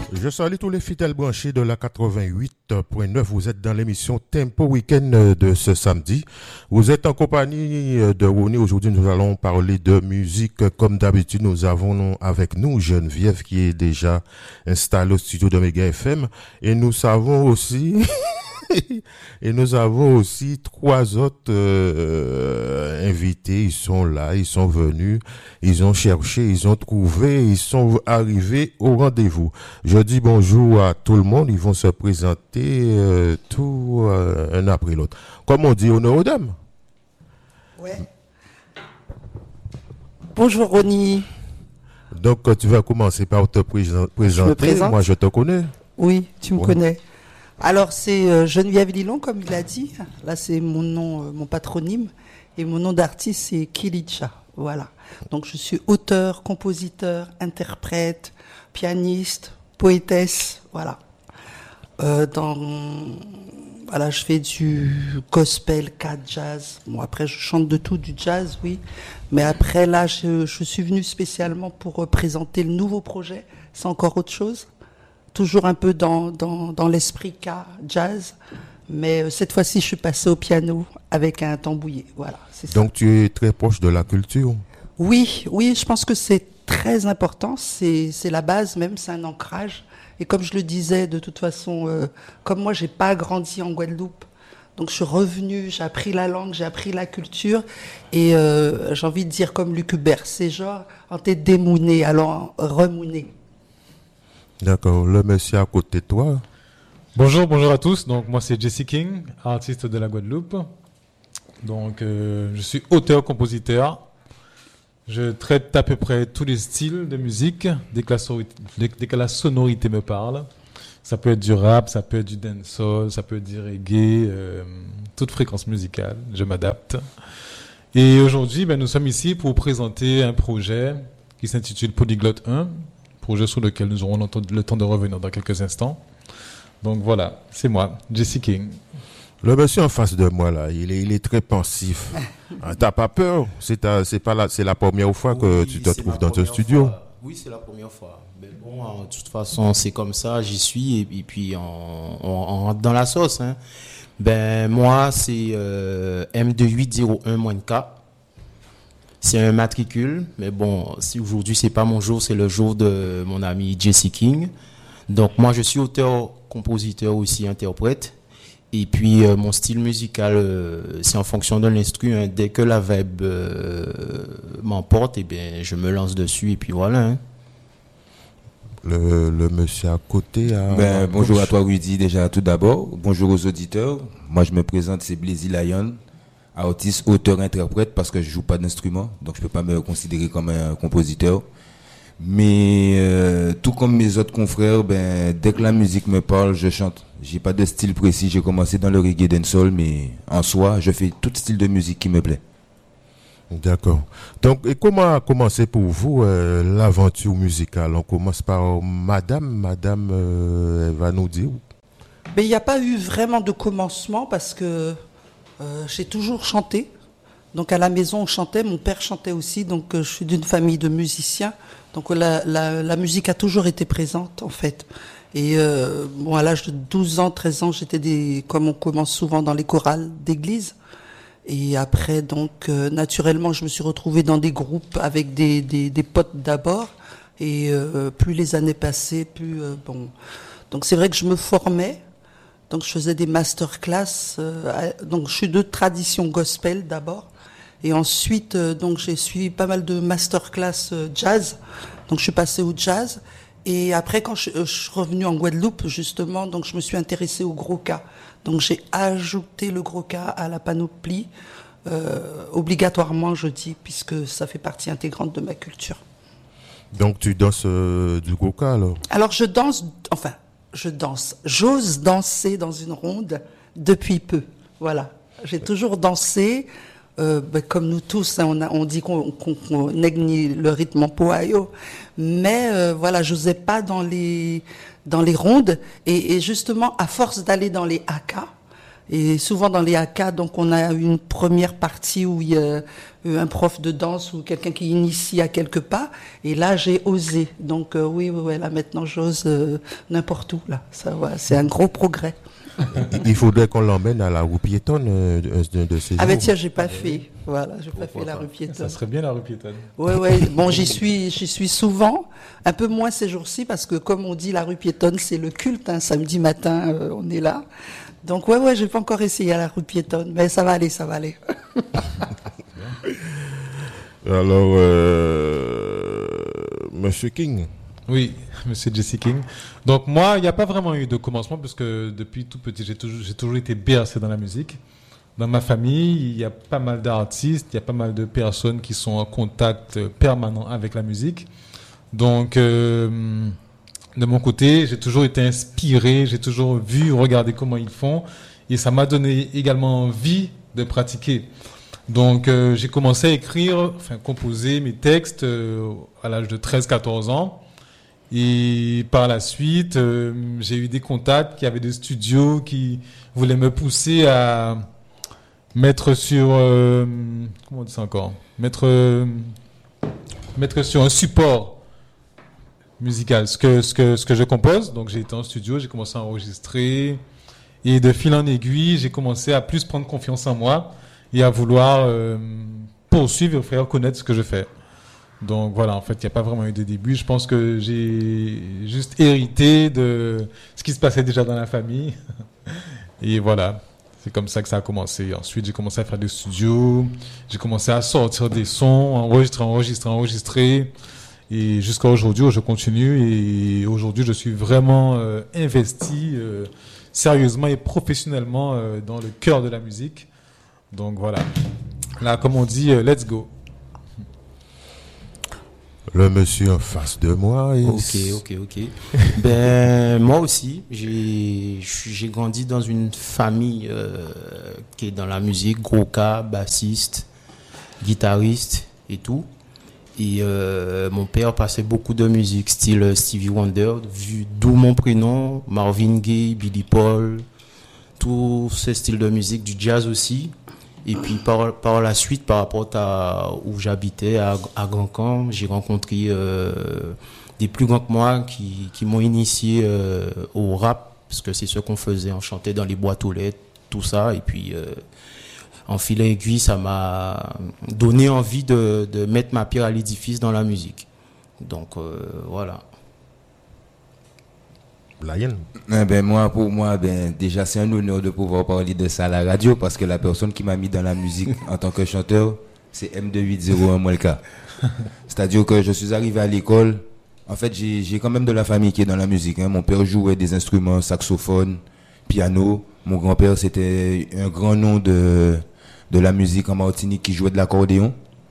Je salue tous les fidèles branchés de la 88.9. Vous êtes dans l'émission Tempo Week-end de ce samedi. Vous êtes en compagnie de Ronnie. Aujourd'hui, nous allons parler de musique. Comme d'habitude, nous avons avec nous Geneviève qui est déjà installée au studio de Mega FM. Et nous savons aussi... Et nous avons aussi trois autres invités. Ils sont là, ils sont venus, ils ont cherché, ils ont trouvé, ils sont arrivés au rendez-vous. Je dis bonjour à tout le monde. Ils vont se présenter tout un après l'autre. Comme on dit, honneur aux dames. Ouais. Bonjour Ronnie. Donc tu vas commencer par te présenter. Moi je te connais. Oui, tu me connais. Alors c'est Geneviève Lilon, comme il a dit. Là c'est mon nom, mon patronyme. Et mon nom d'artiste c'est Kilicha. Voilà. Donc je suis auteur, compositeur, interprète, pianiste, poétesse. Voilà. Voilà, je fais du gospel, jazz. Bon après je chante de tout, du jazz, oui. Mais après là je suis venue spécialement pour présenter le nouveau projet. C'est encore autre chose. Toujours un peu dans l'esprit jazz, mais cette fois-ci, je suis passée au piano avec un tambouillé. Voilà, c'est ça. Donc, tu es très proche de la culture? Oui, je pense que c'est très important. C'est la base même, c'est un ancrage. Et comme je le disais, de toute façon, comme moi, j'ai pas grandi en Guadeloupe, donc je suis revenue, j'ai appris la langue, j'ai appris la culture, et j'ai envie de dire comme Luc Hubert, c'est genre, en t'es démouné, alors remouné. D'accord. Le monsieur à côté de toi. Bonjour à tous. Donc moi c'est Jesse King, artiste de la Guadeloupe. Donc je suis auteur-compositeur. Je traite à peu près tous les styles de musique dès que la sonorité me parle. Ça peut être du rap, ça peut être du dancehall, ça peut être du reggae, toute fréquence musicale. Je m'adapte. Et aujourd'hui, nous sommes ici pour vous présenter un projet qui s'intitule Polyglotte 1. Projet sur lequel nous aurons le temps de revenir dans quelques instants. Donc voilà, c'est moi, Jesse King. Le monsieur en face de moi là, il est très pensif. T'as pas peur? C'est la première fois que tu te trouves dans ce studio. Oui, c'est la première fois. Mais bon, de toute façon, c'est comme ça, j'y suis et puis on rentre dans la sauce. Hein. Moi, c'est M2801-K. C'est un matricule, mais bon, si aujourd'hui c'est pas mon jour, c'est le jour de mon ami Jesse King. Donc moi je suis auteur, compositeur aussi, interprète. Et puis mon style musical, c'est en fonction de l'instru. Hein. Dès que la vibe m'emporte, je me lance dessus et puis voilà. Hein. Le monsieur à côté. Bonjour à toi Rudy déjà tout d'abord. Bonjour aux auditeurs. Moi je me présente, c'est Blazy Lion. Artiste, auteur, interprète, parce que je joue pas d'instrument, donc je peux pas me considérer comme un compositeur. Mais tout comme mes autres confrères, dès que la musique me parle, je chante. J'ai pas de style précis. J'ai commencé dans le reggae dancehall, mais en soi, je fais tout style de musique qui me plaît. D'accord. Donc, et comment a commencé pour vous l'aventure musicale? On commence par Madame, elle va nous dire. Mais il n'y a pas eu vraiment de commencement parce que j'ai toujours chanté. Donc à la maison on chantait, mon père chantait aussi, donc je suis d'une famille de musiciens. Donc la musique a toujours été présente en fait. Et à l'âge de 12 ans, 13 ans, j'étais comme on commence souvent dans les chorales d'église. Et après donc naturellement je me suis retrouvée dans des groupes avec des potes d'abord. Et plus les années passaient, plus Donc c'est vrai que je me formais. Donc je faisais des masterclass. Donc je suis de tradition gospel d'abord, et ensuite donc j'ai suivi pas mal de masterclass jazz. Donc je suis passée au jazz, et après quand je suis revenue en Guadeloupe justement, donc je me suis intéressée au gros cas. Donc j'ai ajouté le gros cas à la panoplie obligatoirement, je dis, puisque ça fait partie intégrante de ma culture. Donc tu danses du gros cas alors? Alors je danse. J'ose danser dans une ronde depuis peu. Voilà. J'ai toujours dansé, comme nous tous, hein, on dit qu'on nègne le rythme en poaio. Mais voilà, j'osais pas dans les rondes. Et justement, à force d'aller dans les haka, Et souvent dans les AK, donc on a une première partie où il y a un prof de danse ou quelqu'un qui initie à quelques pas. Et là, j'ai osé. Donc oui, là maintenant j'ose n'importe où. Là, ça, ouais, c'est un gros progrès. Il faudrait qu'on l'emmène à la rue piétonne de ces jours. Ah ben tiens, j'ai pas fait. Voilà, j'ai pas fait la rue piétonne. Ça serait bien la rue piétonne. Ouais. Bon, j'y suis souvent. Un peu moins ces jours-ci parce que comme on dit, la rue piétonne, c'est le culte. Hein, samedi matin, on est là. Donc ouais, j'ai pas encore essayé à la rue piétonne, mais ça va aller. Alors, Monsieur King. Oui, Monsieur Jesse King. Donc moi, il n'y a pas vraiment eu de commencement parce que depuis tout petit, j'ai toujours été bercé dans la musique. Dans ma famille, il y a pas mal d'artistes, il y a pas mal de personnes qui sont en contact permanent avec la musique. Donc, de mon côté, j'ai toujours été inspiré, j'ai toujours vu, regardé comment ils font, et ça m'a donné également envie de pratiquer. Donc, j'ai commencé à écrire, composer mes textes à l'âge de 13-14 ans. Et par la suite, j'ai eu des contacts qui avaient des studios qui voulaient me pousser à mettre sur comment on dit ça encore, mettre sur un support musical ce que je compose. Donc j'ai été en studio, j'ai commencé à enregistrer et de fil en aiguille, j'ai commencé à plus prendre confiance en moi et à vouloir poursuivre et faire connaître ce que je fais. Donc voilà, en fait, il n'y a pas vraiment eu de début. Je pense que j'ai juste hérité de ce qui se passait déjà dans la famille. Et voilà, c'est comme ça que ça a commencé. Ensuite, j'ai commencé à faire des studios, j'ai commencé à sortir des sons, enregistrer. Et jusqu'à aujourd'hui, où je continue. Et aujourd'hui, je suis vraiment investi sérieusement et professionnellement dans le cœur de la musique. Donc voilà. Là, comme on dit, let's go. Le monsieur en face de moi. Ok. Ben, moi aussi, j'ai grandi dans une famille qui est dans la musique, gros cas, bassiste, guitariste et tout. Et mon père passait beaucoup de musique, style Stevie Wonder, d'où mon prénom, Marvin Gaye, Billy Paul, tous ces styles de musique, du jazz aussi. Et puis par la suite, par rapport à où j'habitais, à Grand Camp, j'ai rencontré des plus grands que moi qui m'ont initié au rap, parce que c'est ce qu'on faisait, on chantait dans les boîtes aux lettres, tout ça. Et puis en fil à aiguille, ça m'a donné envie de mettre ma pierre à l'édifice dans la musique. Donc voilà. Lion. Pour moi, déjà, c'est un honneur de pouvoir parler de ça à la radio parce que la personne qui m'a mis dans la musique en tant que chanteur, c'est M2801 Molka. C'est-à-dire que je suis arrivé à l'école. En fait, j'ai quand même de la famille qui est dans la musique. Hein. Mon père jouait des instruments, saxophone, piano. Mon grand-père, c'était un grand nom de la musique en Martinique qui jouait de l'accordéon.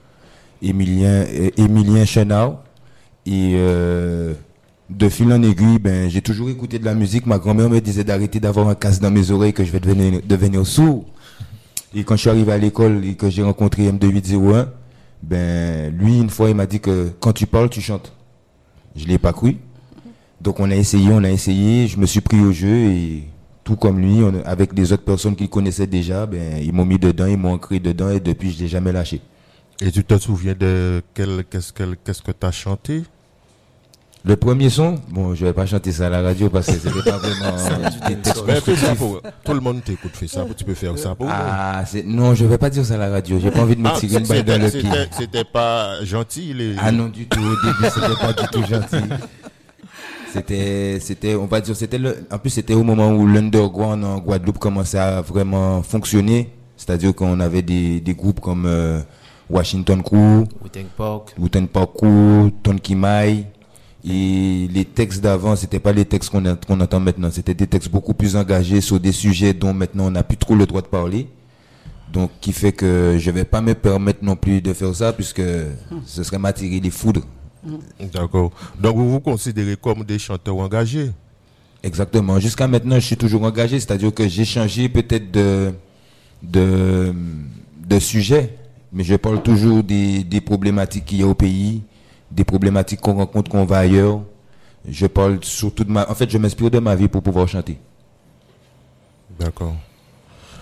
Émilien Chenard. Et de fil en aiguille, j'ai toujours écouté de la musique. Ma grand-mère me disait d'arrêter d'avoir un casque dans mes oreilles que je vais devenir sourd. Et quand je suis arrivé à l'école et que j'ai rencontré M2801, lui, une fois, il m'a dit que quand tu parles, tu chantes. Je l'ai pas cru. Donc on a essayé, je me suis pris au jeu et tout comme lui, avec les autres personnes qu'il connaissait déjà, ils m'ont mis dedans, ils m'ont ancré dedans et depuis, je l'ai jamais lâché. Et tu te souviens de qu'est-ce que tu as chanté? Le premier son, je vais pas chanter ça à la radio parce que c'était pas vraiment des textes. Fais ça pour tout le monde t'écoute, fais ça, tu peux faire ça pour non, je vais pas dire ça à la radio, j'ai pas envie de me tirer une balle dans le pied. C'était pas gentil Ah non du tout, au début c'était pas du tout gentil. C'était on va dire en plus c'était au moment où l'underground en Guadeloupe commençait à vraiment fonctionner, c'est-à-dire qu'on avait des groupes comme Washington Crew, Wu-Tang Park Crew, Tonky Mai. Et les textes d'avant, c'était pas les textes qu'on entend maintenant. C'était des textes beaucoup plus engagés sur des sujets dont maintenant on n'a plus trop le droit de parler. Donc, qui fait que je vais pas me permettre non plus de faire ça puisque ce serait m'attirer les foudres. D'accord. Donc, vous vous considérez comme des chanteurs engagés? Exactement. Jusqu'à maintenant, je suis toujours engagé. C'est-à-dire que j'ai changé peut-être de sujet. Mais je parle toujours des problématiques qu'il y a au pays. Des problématiques qu'on rencontre qu'on va ailleurs. Je parle surtout en fait, je m'inspire de ma vie pour pouvoir chanter. D'accord.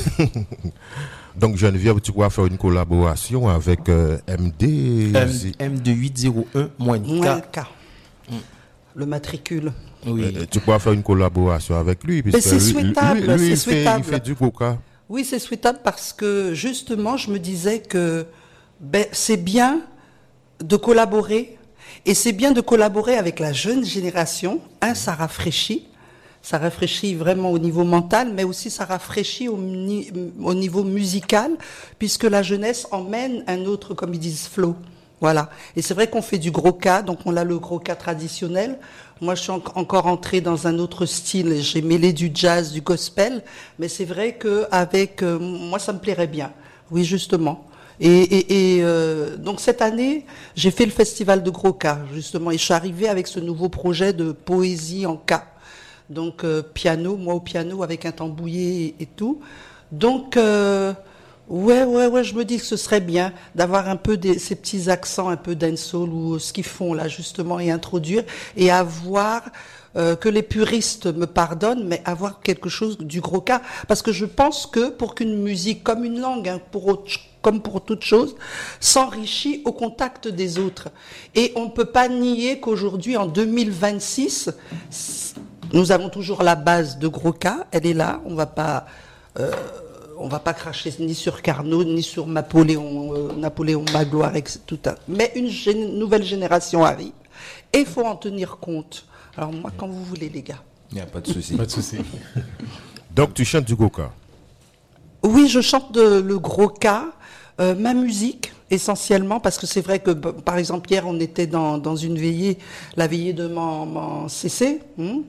Donc Geneviève, tu pourras faire une collaboration avec MD. M2801 moins Moins K. K. Le matricule. Oui. Tu pourras faire une collaboration avec lui. Mais c'est souhaitable, lui, c'est souhaitable. Il fait du coca. Oui, c'est souhaitable parce que justement, je me disais que c'est bien de collaborer et c'est bien de collaborer avec la jeune génération. Ça rafraîchit. Ça rafraîchit vraiment au niveau mental, mais aussi ça rafraîchit au niveau musical, puisque la jeunesse emmène un autre, comme ils disent, flow. Voilà. Et c'est vrai qu'on fait du gros cas, donc on a le gros cas traditionnel. Moi, je suis encore entrée dans un autre style. J'ai mêlé du jazz, du gospel, mais c'est vrai que avec moi, ça me plairait bien. Oui, justement. Donc cette année, j'ai fait le festival de gros cas, justement, et je suis arrivée avec ce nouveau projet de poésie en cas. Donc piano, moi au piano avec un tambouillé et tout. Donc ouais, je me dis que ce serait bien d'avoir un peu ces petits accents un peu dancehall ou ce qu'ils font là justement et introduire et avoir que les puristes me pardonnent, mais avoir quelque chose du gros cas, parce que je pense que pour qu'une musique, comme une langue, hein, comme pour toute chose, s'enrichit au contact des autres. Et on ne peut pas nier qu'aujourd'hui, en 2026, nous avons toujours la base de gros cas, elle est là, on va pas cracher ni sur Carnot, ni sur Napoléon Magloire, tout un. Mais une nouvelle génération arrive, et il faut en tenir compte. Alors moi, quand vous voulez, les gars. Il n'y a pas de souci. Pas de souci. Donc tu chantes du coca. Oui, je chante le gros cas, ma musique essentiellement, parce que c'est vrai que, par exemple, hier, on était dans une veillée, la veillée de mon CC,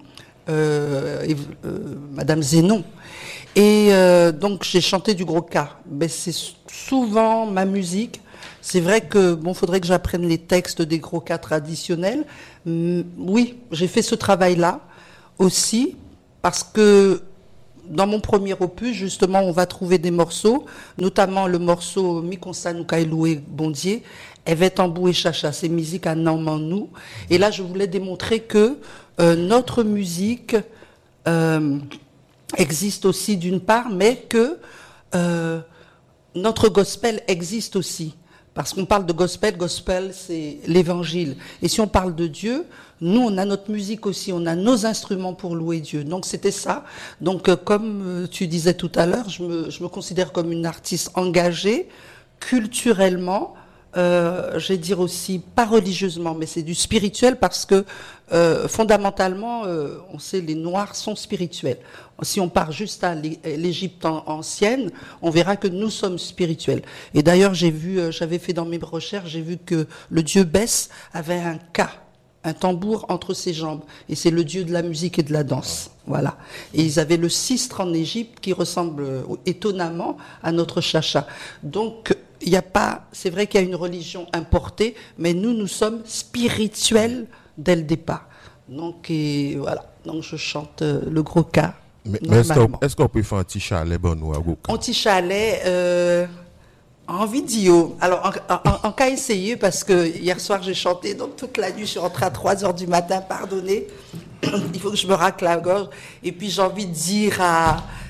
Madame Zénon. Et donc, j'ai chanté du gros cas. Mais c'est souvent ma musique. C'est vrai que, faudrait que j'apprenne les textes des gros cas traditionnels. Oui, j'ai fait ce travail-là aussi, parce que dans mon premier opus, justement, on va trouver des morceaux, notamment le morceau Mi Konsa Nou Kay Loué Bondier, Eve Tambou et Chacha, c'est musique à Nanman nous. Et là, je voulais démontrer que notre musique existe aussi d'une part, mais que notre gospel existe aussi. Parce qu'on parle de gospel, c'est l'évangile. Et si on parle de Dieu, nous, on a notre musique aussi, on a nos instruments pour louer Dieu. Donc c'était ça. Donc comme tu disais tout à l'heure, je me considère comme une artiste engagée, culturellement, je vais dire aussi pas religieusement, mais c'est du spirituel parce que fondamentalement, on sait les Noirs sont spirituels. Si on part juste à l'Égypte ancienne, on verra que nous sommes spirituels. Et d'ailleurs, j'avais fait dans mes recherches, j'ai vu que le dieu Bès avait un tambour entre ses jambes. Et c'est le dieu de la musique et de la danse. Voilà. Et ils avaient le sistre en Égypte qui ressemble étonnamment à notre chacha. Donc, c'est vrai qu'il y a une religion importée, mais nous sommes spirituels dès le départ. Donc, voilà. Donc, je chante le gros cas. Mais est-ce qu'on peut faire un petit chalet bon ou à Goka? Un petit chalet en vidéo. Alors, en cas essayé, parce que hier soir, j'ai chanté, donc toute la nuit, je suis rentrée à 3h du matin, pardonnez. Il faut que je me racle la gorge. Et puis, j'ai envie de dire